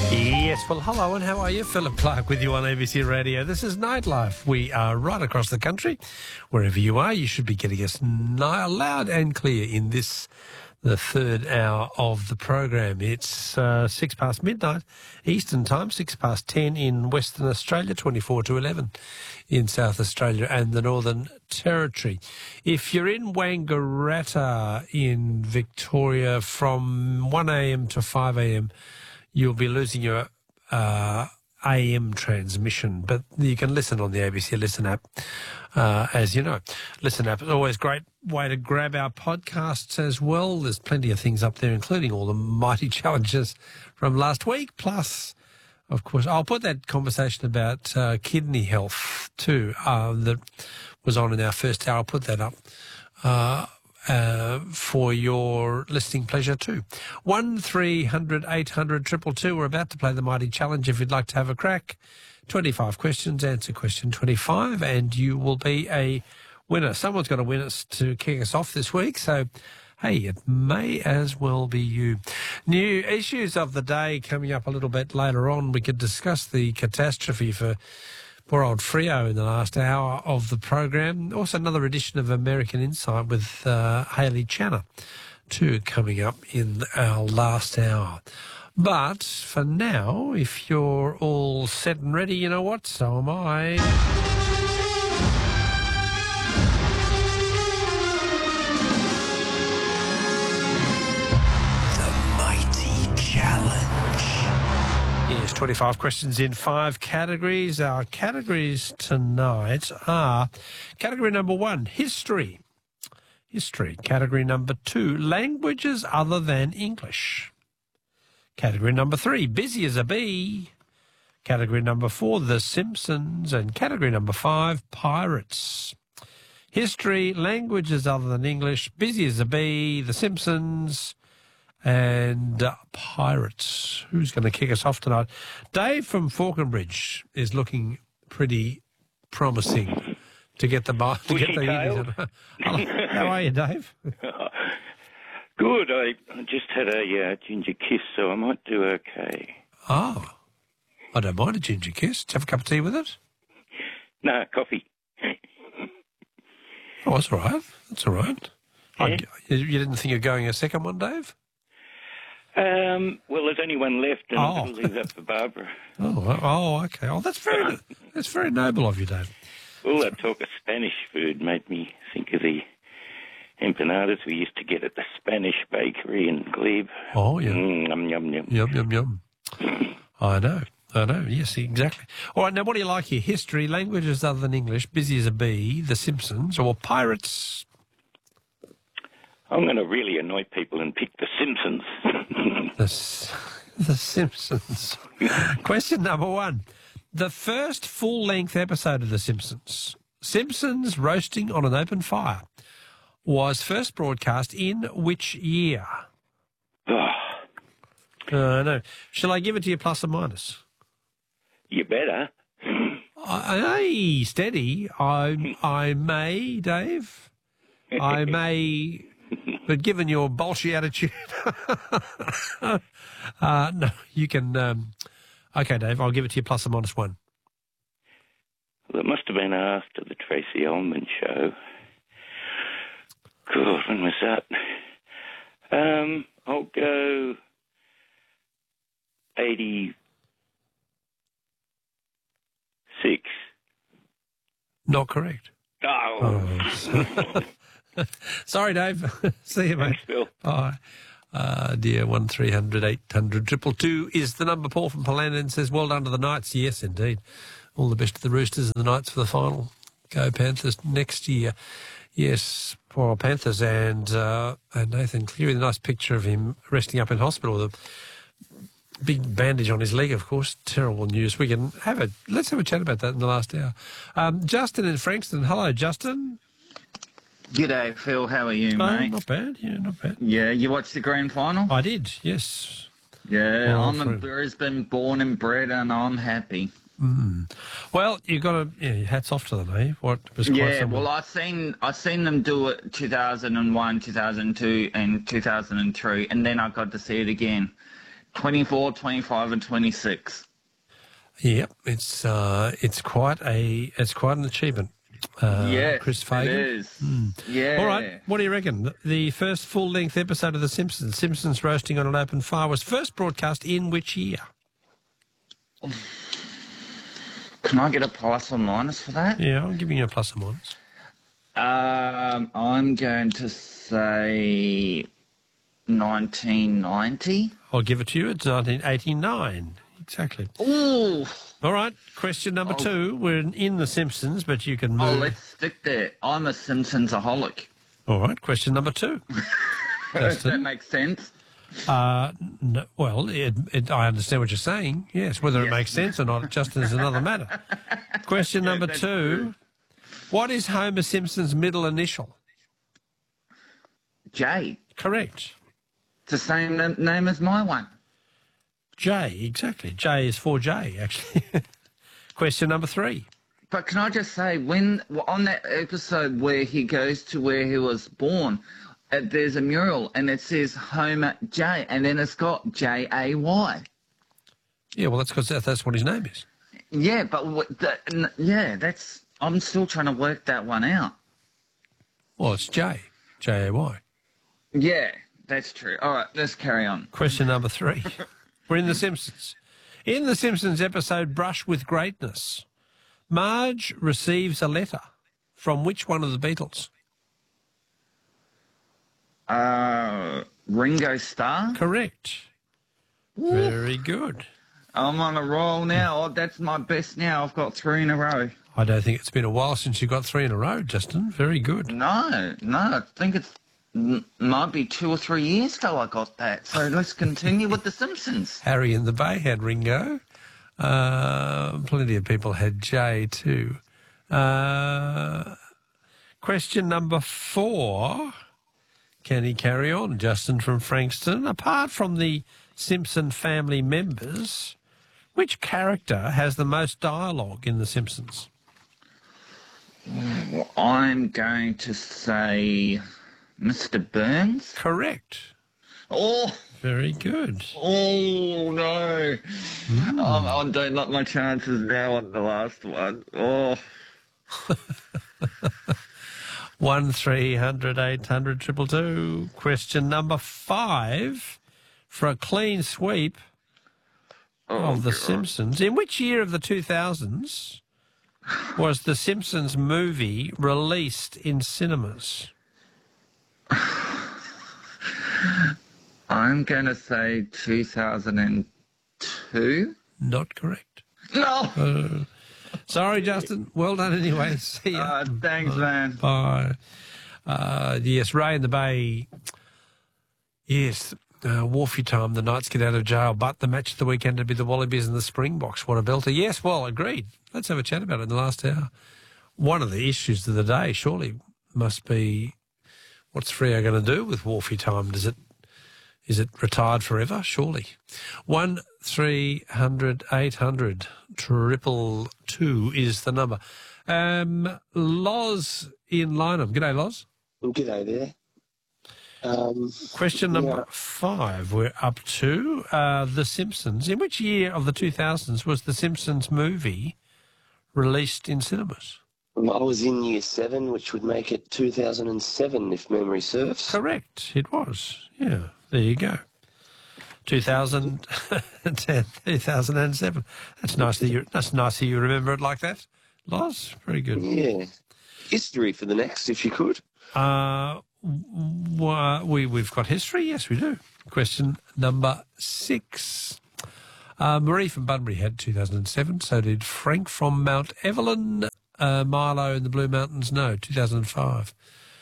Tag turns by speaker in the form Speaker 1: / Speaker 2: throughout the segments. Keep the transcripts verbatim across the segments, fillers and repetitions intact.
Speaker 1: Yes, well, hello and how are you? Philip Clark with you on A B C Radio. This is Nightlife. We are right across the country. Wherever you are, you should be getting us loud and clear in this, the third hour of the program. It's uh, six past midnight Eastern Time, six past ten in Western Australia, twenty-four to eleven in South Australia and the Northern Territory. If you're in Wangaratta in Victoria from one a m to five a m, you'll be losing your uh, A M transmission, but you can listen on the A B C Listen app, uh, as you know. Listen app is always a great way to grab our podcasts as well. There's plenty of things up there, including all the mighty challenges from last week. Plus, of course, I'll put that conversation about uh, kidney health too uh, that was on in our first hour. I'll put that up Uh Uh, for your listening pleasure too. One three hundred eight hundred two two two. We're about to play the Mighty Challenge. If you'd like to have a crack, twenty-five questions, answer question twenty-five, and you will be a winner. Someone's going to win us to kick us off this week, so hey, it may as well be you. New issues of the day coming up a little bit later on. We could discuss the catastrophe for poor old Freo in the last hour of the program. Also another edition of American Insight with uh, Hayley Channer, too, coming up in our last hour. But for now, if you're all set and ready, you know what? So am I. Yes, twenty-five questions in five categories. Our categories tonight are category number one, history. History. Category number two, languages other than English. Category number three, busy as a bee. Category number four, The Simpsons. And category number five, pirates. History, languages other than English, busy as a bee, The Simpsons, and uh, pirates. Who's going to kick us off tonight? Dave from Falconbridge is looking pretty promising to get the bar. To get the Hello. How are you, Dave?
Speaker 2: Good. I just had a uh, ginger kiss, so I might do okay.
Speaker 1: Oh, I don't mind a ginger kiss. Do you have a cup of tea with it?
Speaker 2: No, coffee.
Speaker 1: Oh, that's all right. That's all right.
Speaker 2: Yeah.
Speaker 1: I, you didn't think of going a second one, Dave?
Speaker 2: Um, well, there's only one left, and
Speaker 1: Oh.
Speaker 2: I'll leave that for Barbara.
Speaker 1: Oh, oh, okay. Oh, that's very, that's very noble of you, Dave.
Speaker 2: All that talk of Spanish food made me think of the empanadas we used to get at the Spanish bakery in Glebe.
Speaker 1: Oh, yeah.
Speaker 2: Mm, yum, yum, yum.
Speaker 1: Yum, yum, yum. I know. I know. Yes, exactly. All right, now what do you like here? History, languages other than English, busy as a bee, The Simpsons, or pirates?
Speaker 2: I'm going to really annoy people and pick The Simpsons.
Speaker 1: The, S- the Simpsons. Question number one. The first full-length episode of The Simpsons, Simpsons Roasting on an Open Fire, was first broadcast in which year?
Speaker 2: Oh,
Speaker 1: Uh, no. Shall I give it to you plus or minus?
Speaker 2: you better.
Speaker 1: I, steady. I, I may, Dave. I may... But given your bolshy attitude, uh, no, you can. Um, okay, Dave, I'll give it to you plus or minus one.
Speaker 2: Well, it must have been after the Tracy Ullman show. God, when was that? Um, I'll go eighty-six.
Speaker 1: Not correct.
Speaker 2: Oh.
Speaker 1: Oh. Sorry, Dave. See you, mate.
Speaker 2: Thanks, Phil.
Speaker 1: Bye. Uh, dear, one three hundred eight hundred triple two is the number. Paul from Palandon says, well done to the Knights. Yes, indeed. All the best to the Roosters and the Knights for the final. Go Panthers next year. Yes, poor old Panthers. And, uh, and Nathan Cleary, the nice picture of him resting up in hospital with a big bandage on his leg, of course. Terrible news. We can have a, let's have a chat about that in the last hour. Um, Justin in Frankston. Hello, Justin.
Speaker 3: G'day, Phil. How are you,
Speaker 1: Oh,
Speaker 3: mate?
Speaker 1: not bad. Yeah, not bad.
Speaker 3: Yeah, you watched the grand final?
Speaker 1: I did, yes.
Speaker 3: Yeah,
Speaker 1: Well,
Speaker 3: I'm a
Speaker 1: through.
Speaker 3: Brisbane born and bred, and I'm happy.
Speaker 1: Mm. Well, you've got to, yeah, hats off to them, eh? What was quite
Speaker 3: Yeah,
Speaker 1: some-
Speaker 3: well, I seen I seen them do it two thousand one, two thousand two, and two thousand three, and then I got to see it again twenty-four, twenty-five, and twenty-six.
Speaker 1: Yep, it's uh, it's quite a it's quite an achievement. Uh,
Speaker 3: Yes,
Speaker 1: Chris
Speaker 3: it
Speaker 1: Fagan.
Speaker 3: is. Yeah.
Speaker 1: All right, what do you reckon? The first full-length episode of The Simpsons, Simpsons Roasting on an Open Fire, was first broadcast in which year?
Speaker 3: Can I get a plus or minus for that?
Speaker 1: Yeah, I'm giving you a plus or minus.
Speaker 3: Um, I'm going to say nineteen ninety.
Speaker 1: I'll give it to you. It's nineteen eighty-nine. Exactly.
Speaker 3: Ooh.
Speaker 1: All right, question number two. We're in The Simpsons, but you can
Speaker 3: Oh,
Speaker 1: move.
Speaker 3: let's stick there. I'm a Simpsons-aholic.
Speaker 1: All right, question number two.
Speaker 3: Does that
Speaker 1: Justin?
Speaker 3: make sense?
Speaker 1: Uh, no, well, it, it, I understand what you're saying. Yes, whether it
Speaker 3: Yes.
Speaker 1: makes sense or not, Justin, is another matter. Question number
Speaker 3: that's
Speaker 1: two.
Speaker 3: true.
Speaker 1: What is Homer Simpson's middle initial?
Speaker 3: J.
Speaker 1: Correct.
Speaker 3: It's the same n- name as my one.
Speaker 1: J, exactly. J is for J, actually. Question number three.
Speaker 3: But can I just say, when on that episode where he goes to where he was born, uh, there's a mural and it says Homer J, and then it's got J A Y.
Speaker 1: Yeah, well, that's because that, that's what his name is.
Speaker 3: Yeah, but what the, n- yeah, that's. I'm still trying to work that one out.
Speaker 1: Well, it's J, J A Y.
Speaker 3: Yeah, that's true. All right, let's carry on.
Speaker 1: Question number three. We're in The Simpsons. In The Simpsons episode Brush with Greatness, Marge receives a letter from which one of the Beatles?
Speaker 3: Uh, Ringo Starr.
Speaker 1: Correct. Very good.
Speaker 3: I'm on a roll now. Oh, that's my best now. I've got three in a row.
Speaker 1: I don't think it's been a while since you got three in a row, Justin. Very good.
Speaker 3: No, no, I think it's m- might be two or three years ago I got that. So let's continue with The Simpsons.
Speaker 1: Harry in the Bay had Ringo. Uh, plenty of people had Jay too. Uh, question number four. Can he carry on? Justin from Frankston. Apart from the Simpson family members, which character has the most dialogue in The Simpsons?
Speaker 3: I'm going to say Mister Burns.
Speaker 1: Correct.
Speaker 3: Oh,
Speaker 1: Very good.
Speaker 3: oh no. Oh, I don't like my chances now on the last one. Oh.
Speaker 1: One three hundred eight hundred triple two. Question number five for a clean sweep of The Simpsons. In which year of the two thousands was The Simpsons movie released in cinemas?
Speaker 3: I'm going to say two thousand two.
Speaker 1: Not correct.
Speaker 3: No.
Speaker 1: Uh, sorry, Justin. Well done anyway. See ya.
Speaker 3: Uh, thanks, man.
Speaker 1: Bye. Uh, yes, Ray in the Bay. Yes, uh, Wharfie time. The Knights get out of jail, but the match of the weekend would be the Wallabies and the Springboks. What a belter. Yes, well, agreed. Let's have a chat about it in the last hour. One of the issues of the day surely must be what's Freo going to do with Wharfie time? Does it, is it retired forever? Surely. One three hundred eight hundred triple two is the number. Um, Loz in Lynham. G'day, Loz.
Speaker 4: G'day there. Um,
Speaker 1: Question number
Speaker 4: yeah.
Speaker 1: five. We're up to uh, The Simpsons. In which year of the two thousands was The Simpsons movie released in cinemas?
Speaker 4: I was in year seven, which would make it two thousand seven, if memory serves.
Speaker 1: Correct. It was. Yeah. There you go. two thousand ten, two thousand seven. That's nice that you. That's nice that you remember it like that, Loz. Very good.
Speaker 4: Yeah. History for the next, if you could.
Speaker 1: Uh, w- we we've got history. Yes, we do. Question number six. Uh, Marie from Bunbury had two thousand seven. So did Frank from Mount Evelyn. Uh, Milo in the Blue Mountains, no, two thousand five.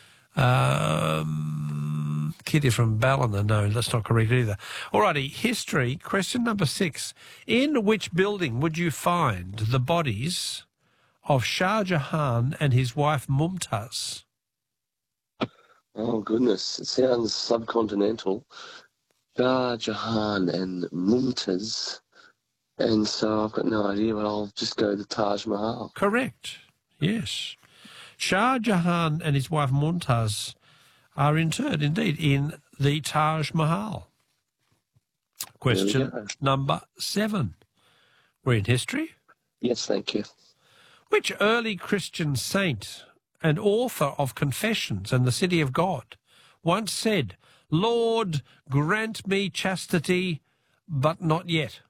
Speaker 1: Um, Kitty from Ballina, no, that's not correct either. Alrighty, history, question number six. In which building would you find the bodies of Shah Jahan and his wife Mumtaz?
Speaker 4: Oh, goodness. It sounds subcontinental. Shah Jahan and Mumtaz. And so I've got no idea, but I'll just go the Taj Mahal.
Speaker 1: Correct, yes. Shah Jahan and his wife Mumtaz are interred, indeed, in the Taj Mahal. Question
Speaker 4: go.
Speaker 1: number seven. We're in history.
Speaker 4: Yes, thank you.
Speaker 1: Which early Christian saint and author of Confessions and the City of God once said, "Lord, grant me chastity, but not yet"?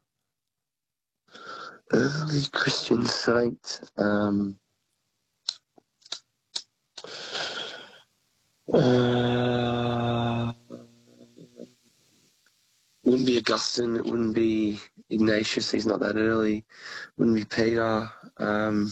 Speaker 4: Early Christian saint. Um, uh, wouldn't be Augustine. It wouldn't be Ignatius. He's not that early. Wouldn't be Peter. Um,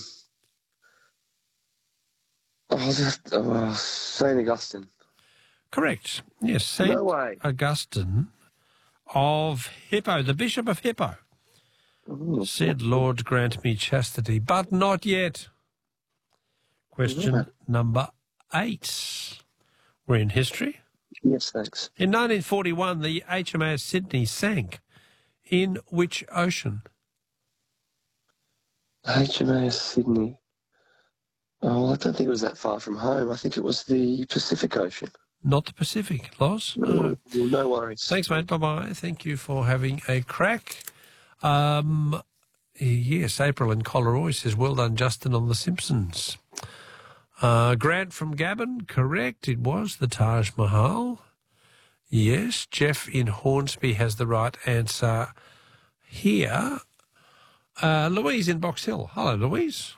Speaker 4: oh, just, oh, Saint Augustine.
Speaker 1: Correct. Yes, Saint
Speaker 4: No way.
Speaker 1: Augustine of Hippo, the Bishop of Hippo,
Speaker 4: Oh,
Speaker 1: said, "Lord, grant me chastity, but not yet." Question
Speaker 4: Yeah.
Speaker 1: number eight. We're in history.
Speaker 4: yes, thanks.
Speaker 1: In nineteen forty-one, the H M A S Sydney sank. In which ocean?
Speaker 4: H M A S Sydney. Oh, well, I don't think it was that far from home. I think it was the Pacific Ocean.
Speaker 1: Not the Pacific, Loz. No.
Speaker 4: No, no worries.
Speaker 1: Thanks, mate. Bye-bye. Thank you for having a crack. Um, yes, April in Collaroy says, "Well done, Justin, on The Simpsons." Uh, Grant from Gabon, correct. It was the Taj Mahal. Yes, Jeff in Hornsby has the right answer here. Uh, Louise in Box Hill. Hello, Louise.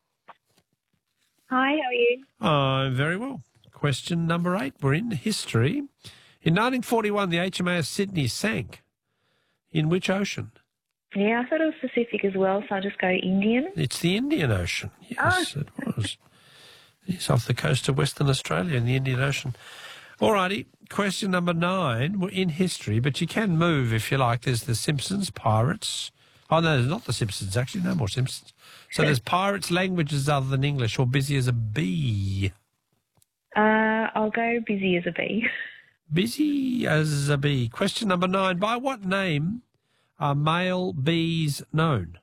Speaker 5: Hi, how are you?
Speaker 1: I'm very well. Question number eight. We're in history. In nineteen forty-one, the H M A S Sydney sank. In which ocean?
Speaker 5: Yeah, I thought it was Pacific as well, so I'll just go Indian.
Speaker 1: It's the Indian Ocean. Yes, it was. It's off the coast of Western Australia in the Indian Ocean. All righty. Question number nine. We're in history, but you can move if you like. There's the Simpsons, Pirates. Oh, no, there's not the Simpsons, actually. No more Simpsons. So there's Pirates, languages other than English, or busy as a bee.
Speaker 5: Uh, I'll go busy as a bee.
Speaker 1: Busy as a bee. Question number nine. By what name are male bees known?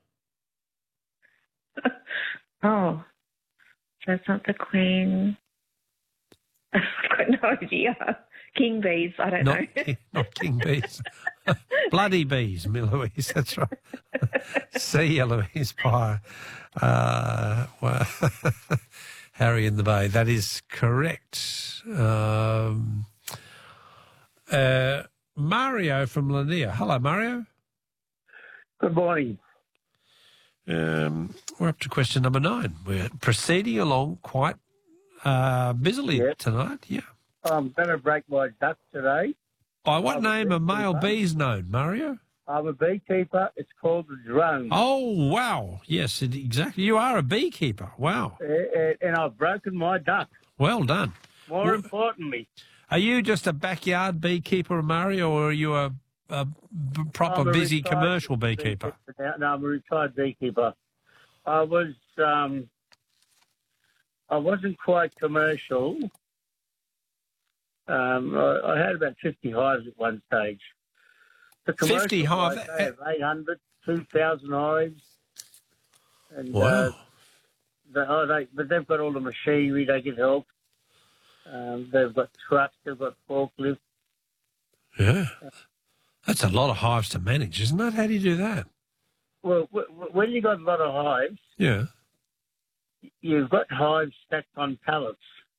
Speaker 5: Oh, so it's not the queen. I've got no idea. King bees, I don't
Speaker 1: Not,
Speaker 5: know.
Speaker 1: not king bees. Bloody bees, Louise. That's right. See you, Louise. Bye. Uh, well, Harry in the Bay. That is correct. Um, uh, Mario from Lanier. Hello, Mario.
Speaker 6: Good morning.
Speaker 1: Um, we're up to question number nine. We're proceeding along quite uh, busily
Speaker 6: Yes.
Speaker 1: tonight. Yeah.
Speaker 6: I'm going to break my duck today.
Speaker 1: By what
Speaker 6: I'm a
Speaker 1: name are male
Speaker 6: beekeeper.
Speaker 1: bees known, Mario?
Speaker 6: I'm a beekeeper. It's called the drone.
Speaker 1: Oh, wow. Yes, it, exactly. You are a beekeeper. Wow.
Speaker 6: Uh, uh, and I've broken my duck.
Speaker 1: Well done.
Speaker 6: More
Speaker 1: Well-
Speaker 6: importantly,
Speaker 1: Are you just a backyard beekeeper, Mario, or are you a, a b- proper
Speaker 6: I'm a
Speaker 1: busy
Speaker 6: retired
Speaker 1: commercial beekeeper?
Speaker 6: now. No, I'm a retired beekeeper. I was, um, I wasn't quite commercial. Um, I, I had about fifty hives at one stage. The commercial
Speaker 1: fifty hive-
Speaker 6: guys, they have eight hundred, two thousand hives. And,
Speaker 1: Wow.
Speaker 6: Uh, the, oh, they, but they've got all the machinery. They get help. Um, they've got trucks. They've got forklifts.
Speaker 1: Yeah. That's a lot of hives to manage, isn't it? How do you do that?
Speaker 6: Well, w- w- when you've got a lot of hives,
Speaker 1: Yeah.
Speaker 6: you've got hives stacked on pallets.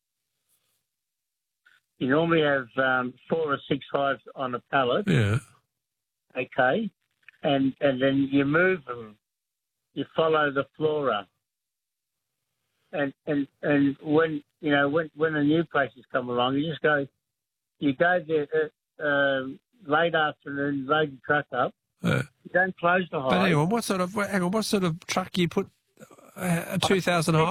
Speaker 6: You normally have um, four or six hives on a pallet,
Speaker 1: Yeah.
Speaker 6: okay, and and then you move them. You follow the flora, and and and when you know when when the new places come along, you just go, you go there uh, um late afternoon, load your truck up.
Speaker 1: Uh,
Speaker 6: You don't close the hive.
Speaker 1: but hang on, what sort of hang on, what sort of truck you put uh, two thousand hives?